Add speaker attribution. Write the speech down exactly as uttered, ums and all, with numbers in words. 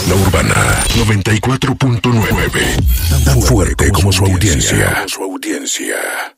Speaker 1: La Urbana noventa y cuatro punto nueve. Tan fuerte como su audiencia. Su audiencia.